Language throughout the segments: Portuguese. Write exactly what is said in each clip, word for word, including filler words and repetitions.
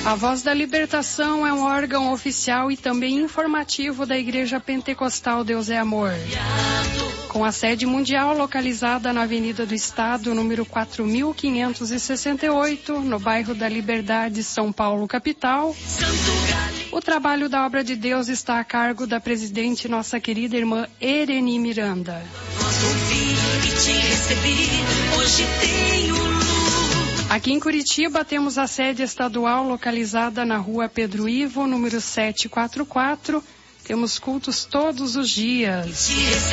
A Voz da Libertação é um órgão oficial e também informativo da Igreja Pentecostal Deus é Amor. Com a sede mundial localizada na Avenida do Estado, número quatro mil quinhentos e sessenta e oito, no bairro da Liberdade, São Paulo, capital. O trabalho da obra de Deus está a cargo da presidente, nossa querida irmã Ereni Miranda. Aqui em Curitiba temos a sede estadual localizada na rua Pedro Ivo, número setecentos e quarenta e quatro. Temos cultos todos os dias.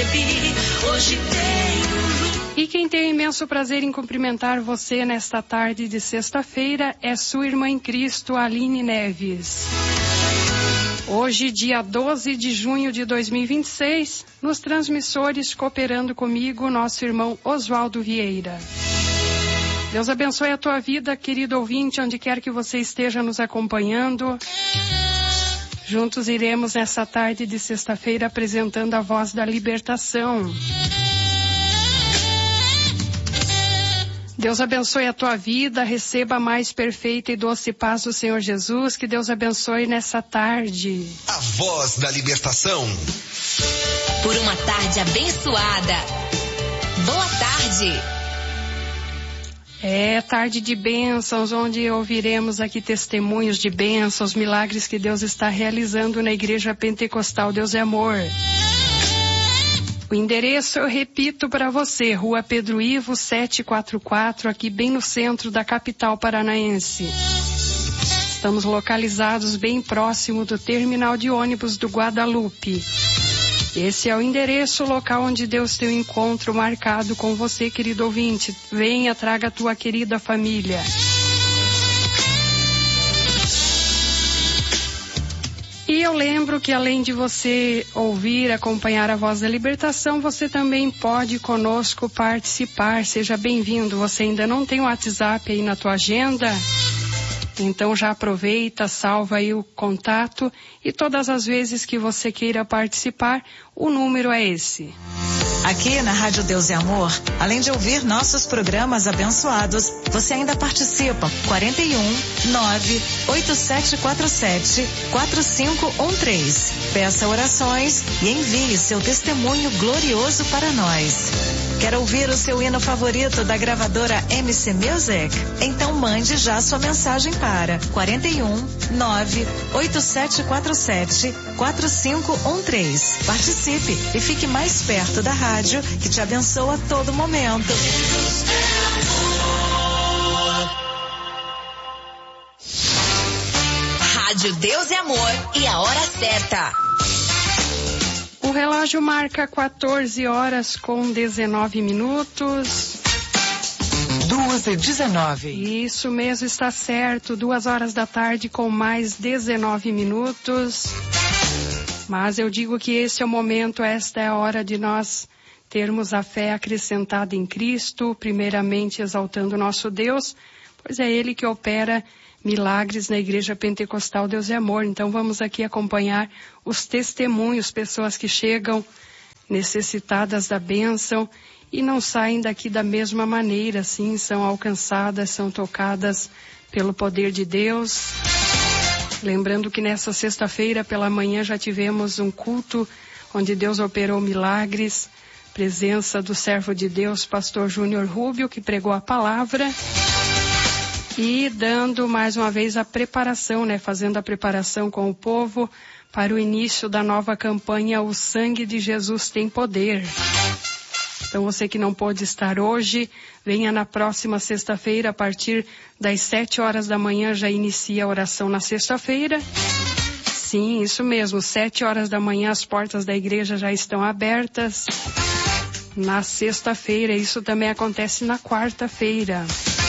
E quem tem imenso prazer em cumprimentar você nesta tarde de sexta-feira é sua irmã em Cristo, Aline Neves. Hoje, dia doze de junho de dois mil e vinte e seis, nos transmissores cooperando comigo, nosso irmão Oswaldo Vieira. Deus abençoe a tua vida, querido ouvinte, onde quer que você esteja nos acompanhando. Juntos iremos nessa tarde de sexta-feira apresentando a Voz da Libertação. Deus abençoe a tua vida, receba a mais perfeita e doce paz do Senhor Jesus, que Deus abençoe nessa tarde. A Voz da Libertação. Por uma tarde abençoada. Boa tarde. É tarde de bênçãos, onde ouviremos aqui testemunhos de bênçãos, milagres que Deus está realizando na Igreja Pentecostal Deus é Amor. O endereço eu repito para você, Rua Pedro Ivo, setecentos e quarenta e quatro, aqui bem no centro da capital paranaense. Estamos localizados bem próximo do terminal de ônibus do Guadalupe. Esse é o endereço, o local onde Deus tem um encontro marcado com você, querido ouvinte. Venha, traga a tua querida família. E eu lembro que além de você ouvir, acompanhar a Voz da Libertação, você também pode conosco participar. Seja bem-vindo. Você ainda não tem o WhatsApp aí na tua agenda? Então já aproveita, salva aí o contato e todas as vezes que você queira participar, o número é esse. Aqui na Rádio Deus é Amor, além de ouvir nossos programas abençoados, você ainda participa. quarenta e um, nove, oito sete quatro sete, quatro cinco um três. Peça orações e envie seu testemunho glorioso para nós. Quer ouvir o seu hino favorito da gravadora M C Music? Então mande já sua mensagem para quarenta e um, nove, oito sete quatro sete, quatro cinco um três. Participe e fique mais perto da rádio que te abençoa a todo momento. Rádio Deus é Amor e a hora certa. O relógio marca quatorze horas com dezenove minutos. duas e dezenove. Isso mesmo, está certo. Duas horas da tarde com mais dezenove minutos. Mas eu digo que esse é o momento, esta é a hora de nós termos a fé acrescentada em Cristo, primeiramente exaltando nosso Deus, pois é Ele que opera milagres na Igreja Pentecostal Deus é Amor. Então vamos aqui acompanhar os testemunhos, pessoas que chegam necessitadas da bênção e não saem daqui da mesma maneira, sim, são alcançadas, são tocadas pelo poder de Deus. Lembrando que nessa sexta-feira pela manhã já tivemos um culto onde Deus operou milagres, presença do servo de Deus, pastor Júnior Rubio, que pregou a palavra. E dando mais uma vez a preparação, né? Fazendo a preparação com o povo para o início da nova campanha O Sangue de Jesus Tem Poder. Então você que não pôde estar hoje, venha na próxima sexta-feira, a partir das sete horas da manhã já inicia a oração na sexta-feira. Sim, isso mesmo, sete horas da manhã as portas da igreja já estão abertas. Na sexta-feira, isso também acontece na quarta-feira.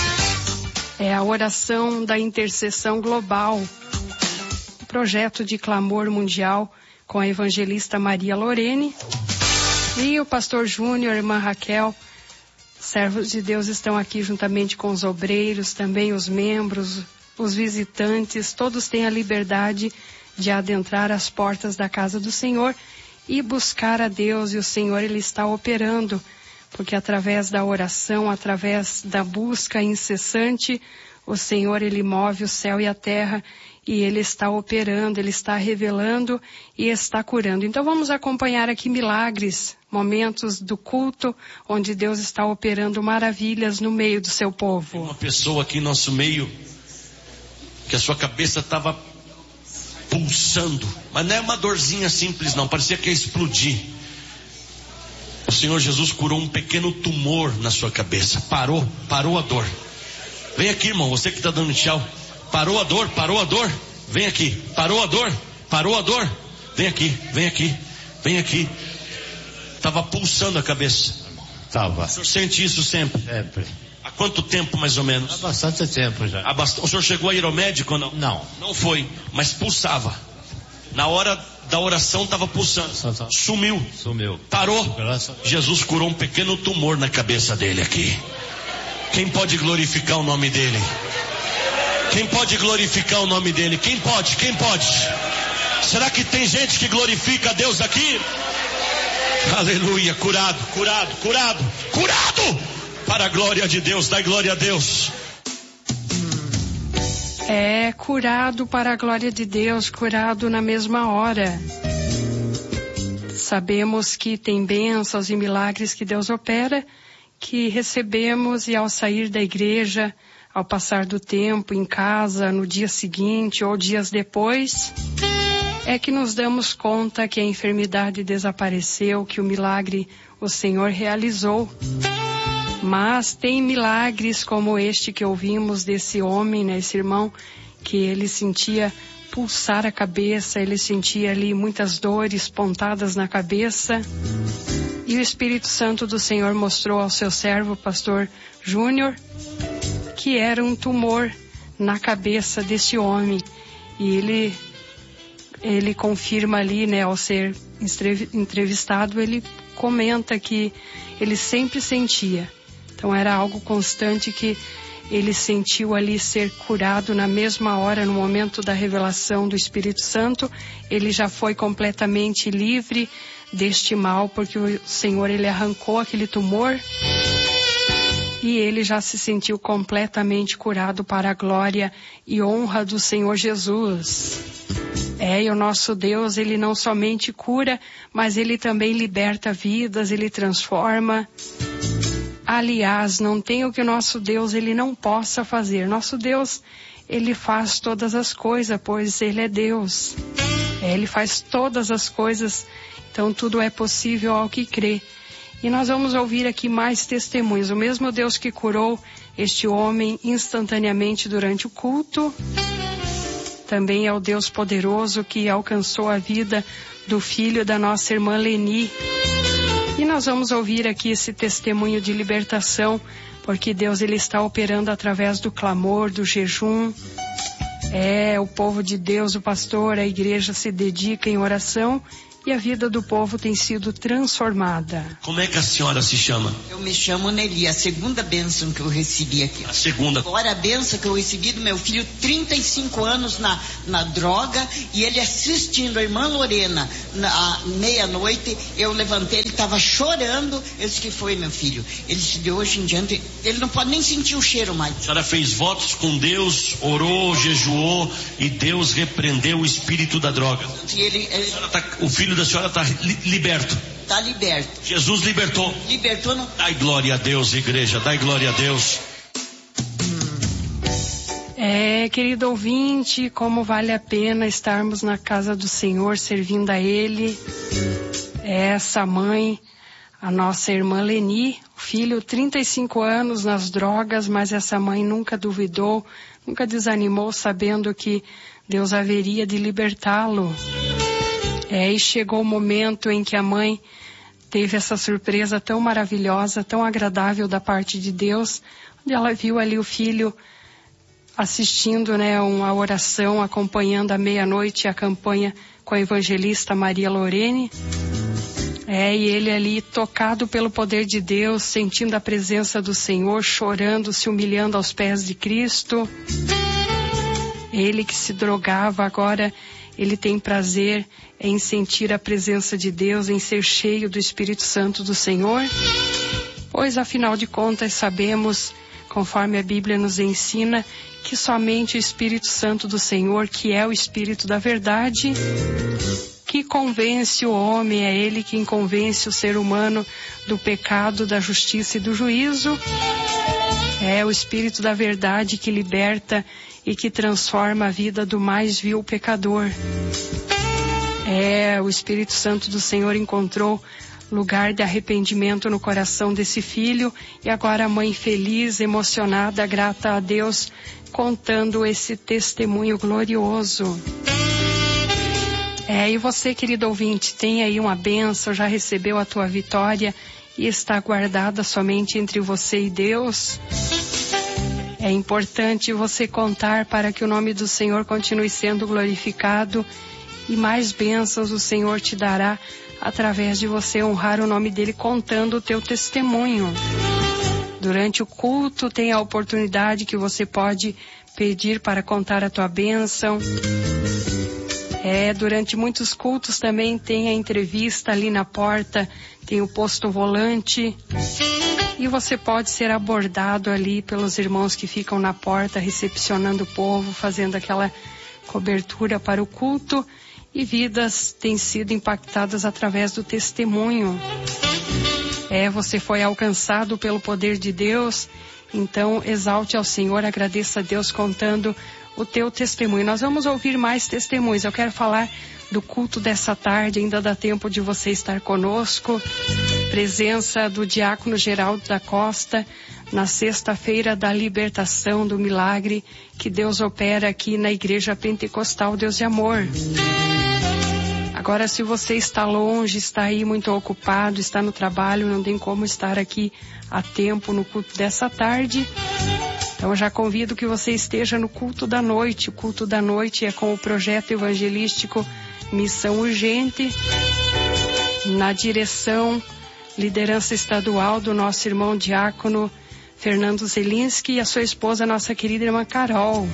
É a oração da intercessão global, projeto de clamor mundial com a evangelista Maria Lorene e o pastor Júnior, a irmã Raquel. Servos de Deus estão aqui juntamente com os obreiros, também os membros, os visitantes, todos têm a liberdade de adentrar as portas da casa do Senhor e buscar a Deus, e o Senhor ele está operando, porque através da oração, através da busca incessante, o Senhor, Ele move o céu e a terra e Ele está operando, Ele está revelando e está curando. Então vamos acompanhar aqui milagres, momentos do culto, onde Deus está operando maravilhas no meio do seu povo. Tem uma pessoa aqui em nosso meio, que a sua cabeça estava pulsando, mas não é uma dorzinha simples não, parecia que ia explodir. O Senhor Jesus curou um pequeno tumor na sua cabeça, parou, parou a dor. Vem aqui, irmão, você que está dando tchau. Parou a dor, parou a dor. Vem aqui, parou a dor, parou a dor. Vem aqui, vem aqui, vem aqui. Estava pulsando a cabeça. Tava. O senhor sente isso sempre? Sempre. Há quanto tempo mais ou menos? Há bastante tempo já. Há bast... O senhor chegou a ir ao médico ou não? Não. Não foi, mas pulsava. Na hora da oração estava pulsando. Sumiu. Sumiu. Parou. Jesus curou um pequeno tumor na cabeça dele aqui. Quem pode glorificar o nome dele? Quem pode glorificar o nome dele? Quem pode? Quem pode? Será que tem gente que glorifica a Deus aqui? Aleluia, curado, curado, curado, curado! Para a glória de Deus, dai glória a Deus. É, curado para a glória de Deus, curado na mesma hora. Sabemos que tem bênçãos e milagres que Deus opera, que recebemos e ao sair da igreja, ao passar do tempo em casa, no dia seguinte ou dias depois, é que nos damos conta que a enfermidade desapareceu, que o milagre o Senhor realizou. Mas tem milagres como este que ouvimos desse homem, né, esse irmão, que ele sentia pulsar a cabeça, ele sentia ali muitas dores pontadas na cabeça. E o Espírito Santo do Senhor mostrou ao seu servo, pastor Júnior, que era um tumor na cabeça desse homem. E ele, ele confirma ali, né, ao ser entrevistado, ele comenta que ele sempre sentia. Então era algo constante que ele sentiu ali ser curado na mesma hora, no momento da revelação do Espírito Santo. Ele já foi completamente livre deste mal, porque o Senhor, ele arrancou aquele tumor e ele já se sentiu completamente curado para a glória e honra do Senhor Jesus. É, e o nosso Deus, ele não somente cura, mas ele também liberta vidas, ele transforma. Aliás, não tem o que o nosso Deus ele não possa fazer. Nosso Deus, ele faz todas as coisas, pois ele é Deus. É, ele faz todas as coisas, então tudo é possível ao que crê. E nós vamos ouvir aqui mais testemunhos. O mesmo Deus que curou este homem instantaneamente durante o culto, também é o Deus poderoso que alcançou a vida do filho da nossa irmã Leni. E nós vamos ouvir aqui esse testemunho de libertação, porque Deus ele está operando através do clamor, do jejum. É, o povo de Deus, o pastor, a igreja se dedica em oração e a vida do povo tem sido transformada. Como é que a senhora se chama? Eu me chamo Nelly, a segunda bênção que eu recebi aqui. A segunda. Agora a bênção que eu recebi do meu filho, trinta e cinco anos na, na droga, e ele assistindo a irmã Lorena na meia-noite, eu levantei, ele estava chorando, eu disse que foi meu filho. Ele disse, de hoje em diante, ele não pode nem sentir o cheiro mais. A senhora fez votos com Deus, orou, jejuou, e Deus repreendeu o espírito da droga. E ele, ele, a tá, o filho da senhora está li, liberto. Está liberto. Jesus libertou. Libertou. Não... Dai glória a Deus, igreja. Dai glória a Deus. É, querido ouvinte, como vale a pena estarmos na casa do Senhor, servindo a Ele. Essa mãe, a nossa irmã Leni, o filho, trinta e cinco anos nas drogas, mas essa mãe nunca duvidou, nunca desanimou, sabendo que Deus haveria de libertá-lo. É, e chegou o momento em que a mãe teve essa surpresa tão maravilhosa, tão agradável da parte de Deus, onde ela viu ali o filho assistindo, né, uma oração, acompanhando à meia-noite a campanha com a evangelista Maria Lorene. É, e ele ali tocado pelo poder de Deus, sentindo a presença do Senhor, chorando, se humilhando aos pés de Cristo. Ele que se drogava, agora ele tem prazer em sentir a presença de Deus, em ser cheio do Espírito Santo do Senhor. Pois, afinal de contas, sabemos, conforme a Bíblia nos ensina, que somente o Espírito Santo do Senhor, que é o Espírito da verdade, que convence o homem, é Ele quem convence o ser humano do pecado, da justiça e do juízo. É o Espírito da verdade que liberta e que transforma a vida do mais vil pecador. É, o Espírito Santo do Senhor encontrou lugar de arrependimento no coração desse filho, e agora a mãe feliz, emocionada, grata a Deus, contando esse testemunho glorioso. É, e você, querido ouvinte, tem aí uma bênção, já recebeu a tua vitória e está guardada somente entre você e Deus? É importante você contar para que o nome do Senhor continue sendo glorificado, e mais bênçãos o Senhor te dará através de você honrar o nome dele contando o teu testemunho. Durante o culto tem a oportunidade que você pode pedir para contar a tua bênção. É, durante muitos cultos também tem a entrevista ali na porta, tem o posto volante, e você pode ser abordado ali pelos irmãos que ficam na porta recepcionando o povo, fazendo aquela cobertura para o culto. E vidas têm sido impactadas através do testemunho. É, você foi alcançado pelo poder de Deus, então exalte ao Senhor, agradeça a Deus contando o teu testemunho. Nós vamos ouvir mais testemunhos. Eu quero falar do culto dessa tarde, ainda dá tempo de você estar conosco. Presença do diácono Geraldo da Costa, na sexta-feira da libertação, do milagre que Deus opera aqui na Igreja Pentecostal Deus de Amor. Agora, se você está longe, está aí muito ocupado, está no trabalho, não tem como estar aqui a tempo no culto dessa tarde, então eu já convido que você esteja no culto da noite. O culto da noite é com o projeto evangelístico Missão Urgente, na direção, liderança estadual do nosso irmão diácono Fernando Zelinski e a sua esposa, nossa querida irmã Carol.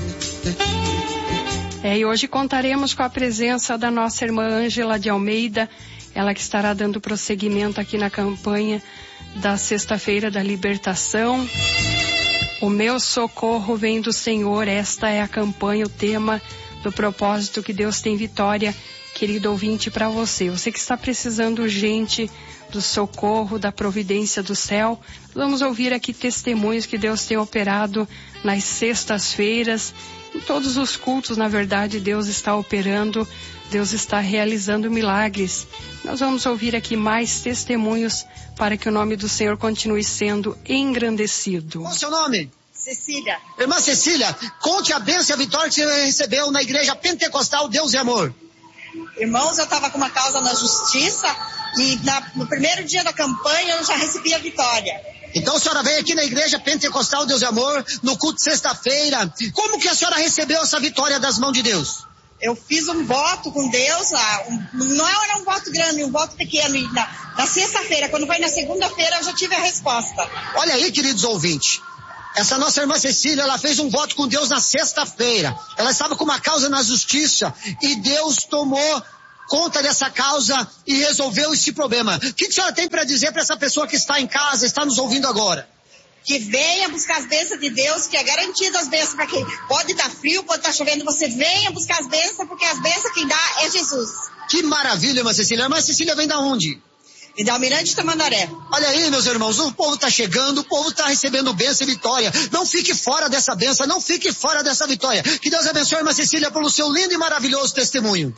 É, e hoje contaremos com a presença da nossa irmã Ângela de Almeida, ela que estará dando prosseguimento aqui na campanha da sexta-feira da libertação. O meu socorro vem do Senhor, esta é a campanha, o tema do propósito que Deus tem vitória, querido ouvinte, para você. Você que está precisando urgente do socorro, da providência do céu, vamos ouvir aqui testemunhos que Deus tem operado nas sextas-feiras. Em todos os cultos, na verdade, Deus está operando, Deus está realizando milagres. Nós vamos ouvir aqui mais testemunhos para que o nome do Senhor continue sendo engrandecido. Qual o seu nome? Cecília. Irmã Cecília, conte a bênção e a vitória que você recebeu na Igreja Pentecostal Deus e Amor. Irmãos, eu estava com uma causa na justiça e na, no primeiro dia da campanha eu já recebi a vitória. Então a senhora veio aqui na Igreja Pentecostal Deus e Amor, no culto de sexta-feira. Como que a senhora recebeu essa vitória das mãos de Deus? Eu fiz um voto com Deus, ah, um, não era um voto grande, um voto pequeno. E na, na sexta-feira, quando foi na segunda-feira, eu já tive a resposta. Olha aí, queridos ouvintes. Essa nossa irmã Cecília, ela fez um voto com Deus na sexta-feira. Ela estava com uma causa na justiça e Deus tomou conta dessa causa e resolveu esse problema. O que a senhora tem para dizer para essa pessoa que está em casa, está nos ouvindo agora? Que venha buscar as bênçãos de Deus, que é garantido as bênçãos para quem pode estar frio, pode estar chovendo, você venha buscar as bênçãos, porque as bênçãos quem dá é Jesus. Que maravilha, irmã Cecília. A irmã Cecília vem da onde? E da Almirante Tamandaré. Olha aí, meus irmãos, o povo está chegando, o povo está recebendo bênção e vitória. Não fique fora dessa bênção, não fique fora dessa vitória. Que Deus abençoe a irmã Cecília pelo seu lindo e maravilhoso testemunho.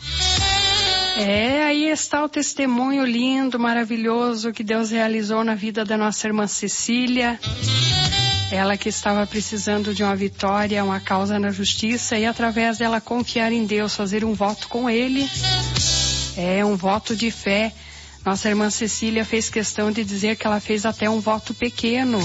É, aí está o testemunho lindo, maravilhoso que Deus realizou na vida da nossa irmã Cecília. Ela que estava precisando de uma vitória, uma causa na justiça, e através dela confiar em Deus, fazer um voto com Ele. É um voto de fé. Nossa irmã Cecília fez questão de dizer que ela fez até um voto pequeno.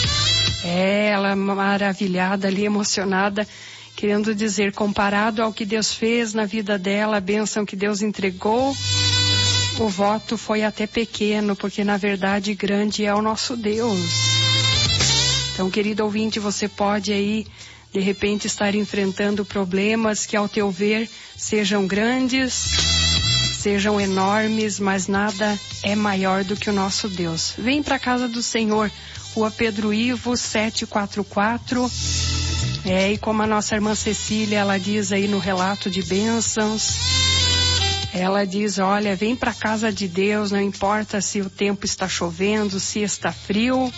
É, ela maravilhada ali, emocionada, querendo dizer, comparado ao que Deus fez na vida dela, a bênção que Deus entregou, o voto foi até pequeno, porque na verdade grande é o nosso Deus. Então, querido ouvinte, você pode aí, de repente, estar enfrentando problemas que, ao teu ver, sejam grandes, sejam enormes, mas nada é maior do que o nosso Deus. Vem para a casa do Senhor, Rua Pedro Ivo, setecentos e quarenta e quatro. É, e como a nossa irmã Cecília, ela diz aí no relato de bênçãos, ela diz, olha, vem para casa de Deus, não importa se o tempo está chovendo, se está frio.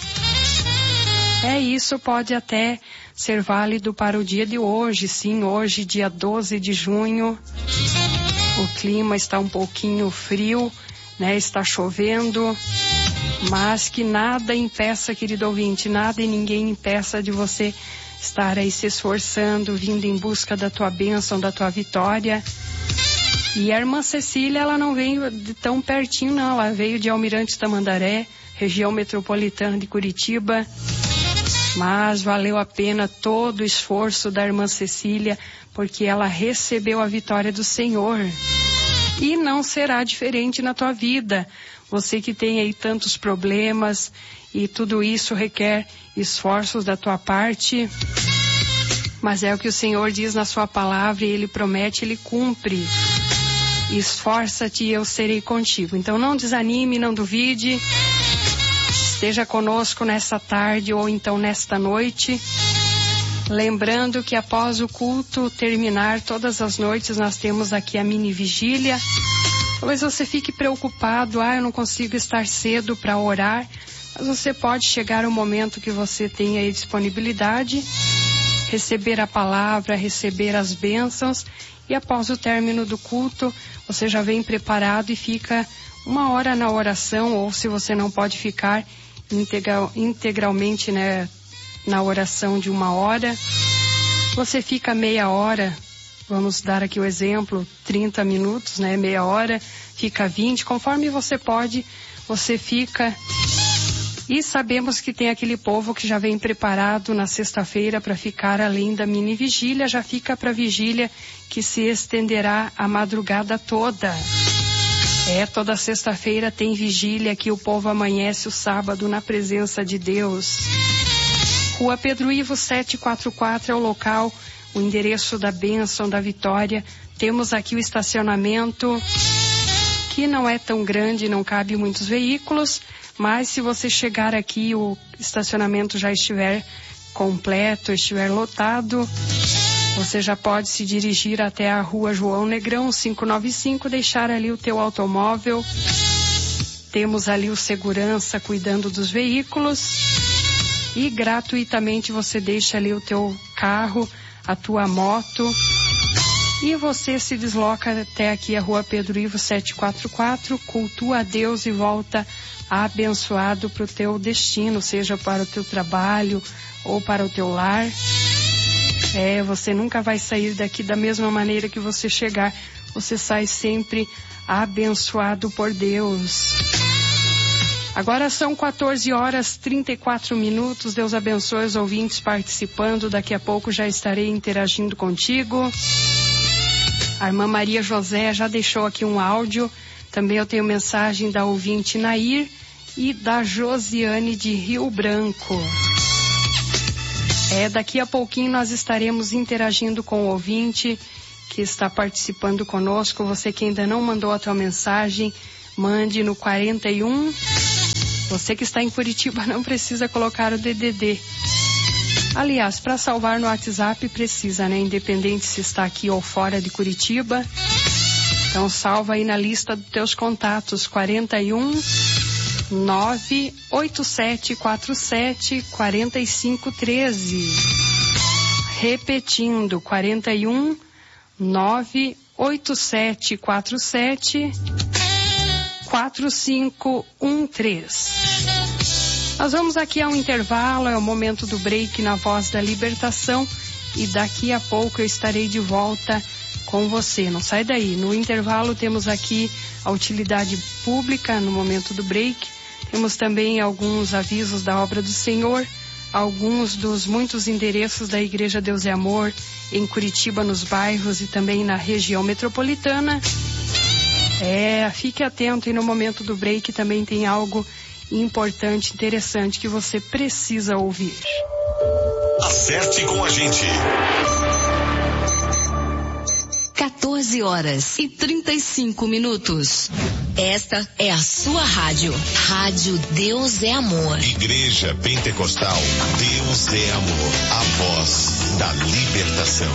É, isso pode até ser válido para o dia de hoje, sim, hoje, dia doze de junho. O clima está um pouquinho frio, né? Está chovendo, mas que nada impeça, querido ouvinte, nada e ninguém impeça de você estar aí se esforçando, vindo em busca da tua bênção, da tua vitória. E a irmã Cecília, ela não veio de tão pertinho, não. Ela veio de Almirante Tamandaré, região metropolitana de Curitiba. Mas valeu a pena todo o esforço da irmã Cecília, porque ela recebeu a vitória do Senhor. E não será diferente na tua vida. Você que tem aí tantos problemas e tudo isso requer esforços da tua parte. Mas é o que o Senhor diz na sua palavra e Ele promete, Ele cumpre. Esforça-te e eu serei contigo. Então não desanime, não duvide. Esteja conosco nessa tarde ou então nesta noite. Lembrando que após o culto terminar, todas as noites nós temos aqui a mini vigília. Talvez você fique preocupado, ah, eu não consigo estar cedo para orar. Mas você pode chegar ao momento que você tenha aí disponibilidade, receber a palavra, receber as bênçãos, e após o término do culto, você já vem preparado e fica uma hora na oração, ou se você não pode ficar integral, integralmente, né, na oração de uma hora, você fica meia hora, vamos dar aqui o exemplo, trinta minutos, né, meia hora, fica vinte, conforme você pode, você fica. E sabemos que tem aquele povo que já vem preparado na sexta-feira para ficar além da mini vigília, já fica para a vigília que se estenderá a madrugada toda. É, toda sexta-feira tem vigília que o povo amanhece o sábado na presença de Deus. Rua Pedro Ivo setecentos e quarenta e quatro é o local, o endereço da bênção, da vitória. Temos aqui o estacionamento, que não é tão grande, não cabe muitos veículos, mas se você chegar aqui e o estacionamento já estiver completo, estiver lotado, você já pode se dirigir até a Rua João Negrão, quinhentos e noventa e cinco, deixar ali o teu automóvel. Temos ali o segurança cuidando dos veículos e gratuitamente você deixa ali o teu carro, a tua moto, e você se desloca até aqui a Rua Pedro Ivo setecentos e quarenta e quatro, cultua a Deus e volta abençoado para o teu destino, seja para o teu trabalho ou para o teu lar. É, você nunca vai sair daqui da mesma maneira que você chegar. Você sai sempre abençoado por Deus. Agora são quatorze horas e trinta e quatro minutos. Deus abençoe os ouvintes participando. Daqui a pouco já estarei interagindo contigo. A irmã Maria José já deixou aqui um áudio. Também eu tenho mensagem da ouvinte Nair e da Josiane de Rio Branco. É, daqui a pouquinho nós estaremos interagindo com o ouvinte que está participando conosco. Você que ainda não mandou a tua mensagem, mande no quarenta e um. Você que está em Curitiba não precisa colocar o D D D. Aliás, para salvar no WhatsApp precisa, né? Independente se está aqui ou fora de Curitiba. Então salva aí na lista dos teus contatos, quarenta e um, nove oito sete quatro sete, quatro cinco um três. Repetindo, quarenta e um, nove oito sete quatro sete, quatro cinco um três. Nós vamos aqui a um intervalo, é o momento do break na Voz da Libertação, e daqui a pouco eu estarei de volta com você. Não sai daí. No intervalo temos aqui a utilidade pública no momento do break. Temos também alguns avisos da obra do Senhor, alguns dos muitos endereços da Igreja Deus é Amor em Curitiba, nos bairros e também na região metropolitana. É, fique atento, e no momento do break também tem algo importante, interessante que você precisa ouvir. Acerte com a gente. quatorze horas e trinta e cinco minutos. Esta é a sua rádio. Rádio Deus é Amor. Igreja Pentecostal Deus é Amor. A voz da libertação.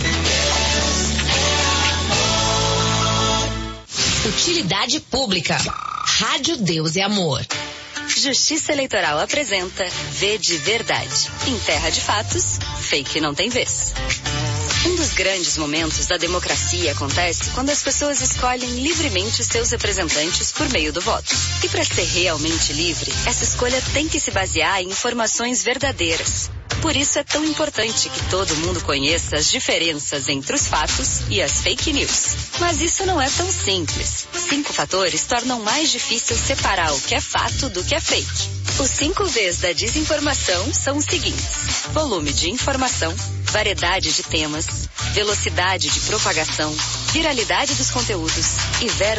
Utilidade pública. Rádio Deus é Amor. Justiça Eleitoral apresenta V de Verdade. Em terra de fatos, fake não tem vez. Um dos grandes momentos da democracia acontece quando as pessoas escolhem livremente seus representantes por meio do voto. E para ser realmente livre, essa escolha tem que se basear em informações verdadeiras. Por isso é tão importante que todo mundo conheça as diferenças entre os fatos e as fake news. Mas isso não é tão simples. Cinco fatores tornam mais difícil separar o que é fato do que é fake. Os cinco V's da desinformação são os seguintes: volume de informação, variedade de temas, velocidade de propagação, viralidade dos conteúdos e verbo